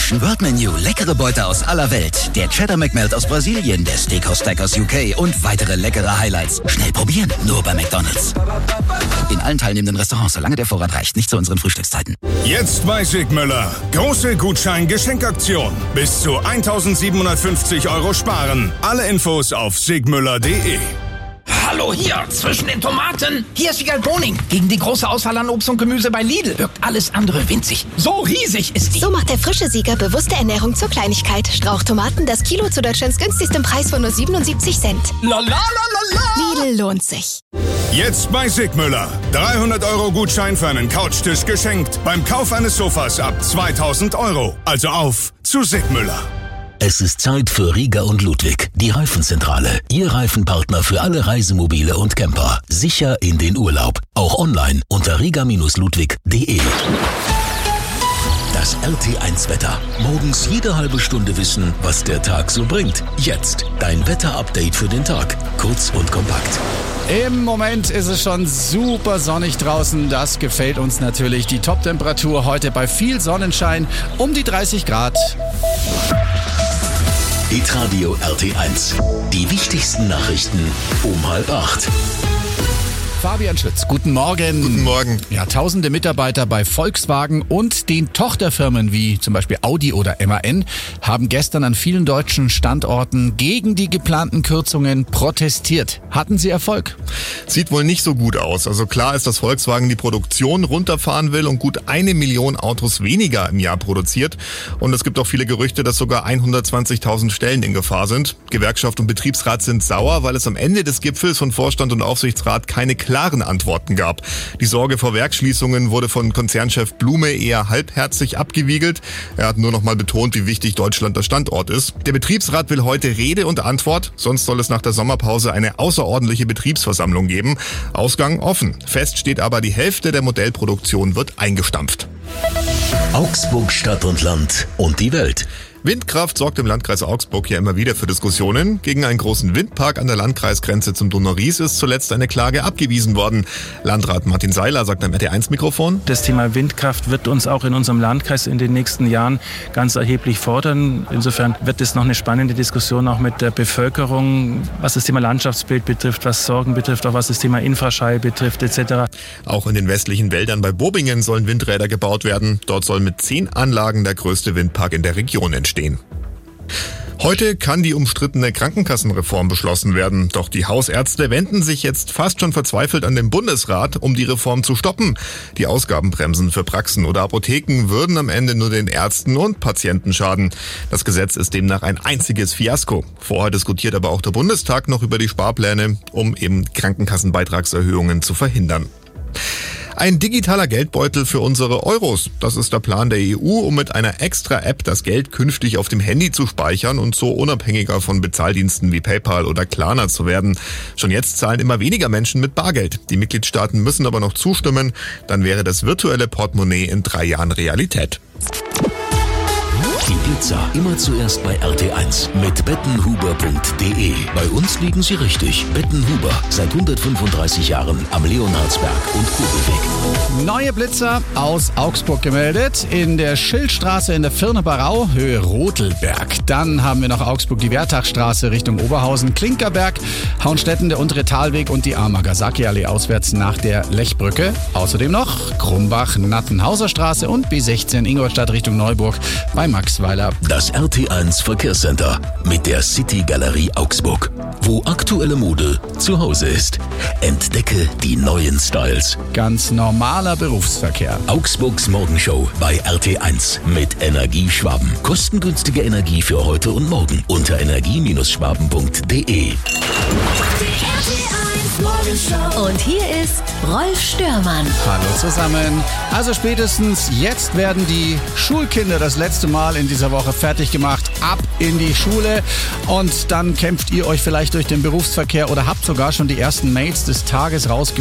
World Menu, leckere Beute aus aller Welt. Der Cheddar McMelt aus Brasilien, der Steakhouse Stack aus UK und weitere leckere Highlights. Schnell probieren, nur bei McDonald's. In allen teilnehmenden Restaurants, solange der Vorrat reicht, nicht zu unseren Frühstückszeiten. Jetzt bei Sigmüller. Große Gutschein-Geschenkaktion. Bis zu 1.750 € sparen. Alle Infos auf sigmüller.de. Hallo hier, zwischen den Tomaten. Hier ist Wiegald Boning. Gegen die große Auswahl an Obst und Gemüse bei Lidl wirkt alles andere winzig. So riesig ist die. So macht der frische Sieger bewusste Ernährung zur Kleinigkeit. Strauchtomaten, das Kilo zu Deutschlands günstigstem Preis von nur 77 Cent. La la la la la. Lidl lohnt sich. Jetzt bei Sigmüller. 300 € Gutschein für einen Couchtisch geschenkt. Beim Kauf eines Sofas ab 2.000 €. Also auf zu Sigmüller. Es ist Zeit für Rieger und Ludwig, die Reifenzentrale. Ihr Reifenpartner für alle Reisemobile und Camper. Sicher in den Urlaub. Auch online unter rieger-ludwig.de. Das RT1-Wetter. Morgens jede halbe Stunde wissen, was der Tag so bringt. Jetzt dein Wetterupdate für den Tag. Kurz und kompakt. Im Moment ist es schon super sonnig draußen. Das gefällt uns natürlich. Die Top-Temperatur heute bei viel Sonnenschein um die 30 Grad. Hitradio RT1. Die wichtigsten Nachrichten um 7:30. Fabian Schütz, guten Morgen. Guten Morgen. Ja, tausende Mitarbeiter bei Volkswagen und den Tochterfirmen wie zum Beispiel Audi oder MAN haben gestern an vielen deutschen Standorten gegen die geplanten Kürzungen protestiert. Hatten sie Erfolg? Sieht wohl nicht so gut aus. Also klar ist, dass Volkswagen die Produktion runterfahren will und gut 1 Million Autos weniger im Jahr produziert. Und es gibt auch viele Gerüchte, dass sogar 120.000 Stellen in Gefahr sind. Gewerkschaft und Betriebsrat sind sauer, weil es am Ende des Gipfels von Vorstand und Aufsichtsrat keine klaren Antworten gab. Die Sorge vor Werksschließungen wurde von Konzernchef Blume eher halbherzig abgewiegelt. Er hat nur noch mal betont, wie wichtig Deutschland der Standort ist. Der Betriebsrat will heute Rede und Antwort. Sonst soll es nach der Sommerpause eine außerordentliche Betriebsversammlung geben. Ausgang offen. Fest steht aber, die Hälfte der Modellproduktion wird eingestampft. Augsburg Stadt und Land und die Welt. Windkraft sorgt im Landkreis Augsburg ja immer wieder für Diskussionen. Gegen einen großen Windpark an der Landkreisgrenze zum Donau-Ries ist zuletzt eine Klage abgewiesen worden. Landrat Martin Seiler sagt am RT1-Mikrofon: Das Thema Windkraft wird uns auch in unserem Landkreis in den nächsten Jahren ganz erheblich fordern. Insofern wird es noch eine spannende Diskussion auch mit der Bevölkerung, was das Thema Landschaftsbild betrifft, was Sorgen betrifft, auch was das Thema Infraschall betrifft etc. Auch in den westlichen Wäldern bei Bobingen sollen Windräder gebaut werden. Dort soll mit 10 Anlagen der größte Windpark in der Region entstehen. Heute kann die umstrittene Krankenkassenreform beschlossen werden. Doch die Hausärzte wenden sich jetzt fast schon verzweifelt an den Bundesrat, um die Reform zu stoppen. Die Ausgabenbremsen für Praxen oder Apotheken würden am Ende nur den Ärzten und Patienten schaden. Das Gesetz ist demnach ein einziges Fiasko. Vorher diskutiert aber auch der Bundestag noch über die Sparpläne, um eben Krankenkassenbeitragserhöhungen zu verhindern. Ein digitaler Geldbeutel für unsere Euros. Das ist der Plan der EU, um mit einer Extra-App das Geld künftig auf dem Handy zu speichern und so unabhängiger von Bezahldiensten wie PayPal oder Klarna zu werden. Schon jetzt zahlen immer weniger Menschen mit Bargeld. Die Mitgliedstaaten müssen aber noch zustimmen. Dann wäre das virtuelle Portemonnaie in 3 Jahren Realität. Die Pizza immer zuerst bei RT1 mit bettenhuber.de. Bei uns liegen Sie richtig. Bettenhuber, seit 135 Jahren am Leonhardsberg und Kugelweg. Neue Blitzer aus Augsburg gemeldet. In der Schildstraße in der Firnebarau, Höhe Rotelberg. Dann haben wir noch Augsburg die Wertachstraße Richtung Oberhausen, Klinkerberg, Hauenstetten, der untere Talweg und die Amagasaki-Allee auswärts nach der Lechbrücke. Außerdem noch Krumbach, Nattenhauser Straße und B16 Ingolstadt Richtung Neuburg bei Maxweiler. Das RT1 Verkehrscenter mit der City Galerie Augsburg, wo aktuelle Mode zu Hause ist. Entdecke die neuen Styles. Ganz normaler Berufsverkehr. Augsburgs Morgenshow bei RT1 mit Energie Schwaben. Kostengünstige Energie für heute und morgen unter energie-schwaben.de. Und hier ist Rolf Störmann. Hallo zusammen. Also spätestens jetzt werden die Schulkinder das letzte Mal in dieser Woche fertig gemacht. Ab in die Schule. Und dann kämpft ihr euch vielleicht durch den Berufsverkehr oder habt sogar schon die ersten Mails des Tages rausgebracht.